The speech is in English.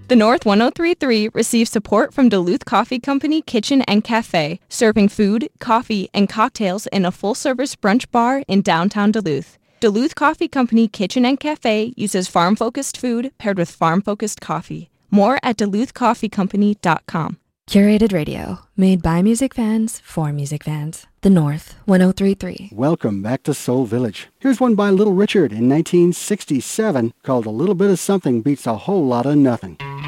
The North 103.3 receives support from Duluth Coffee Company Kitchen and Cafe, serving food, coffee, and cocktails in a full-service brunch bar in downtown Duluth. Duluth Coffee Company Kitchen and Cafe uses farm-focused food paired with farm-focused coffee. More at duluthcoffeecompany.com. Curated radio, made by music fans, for music fans. The North 103.3. Welcome back to Soul Village. Here's one by Little Richard in 1967 called A Little Bit of Something Beats a Whole Lot of Nothing.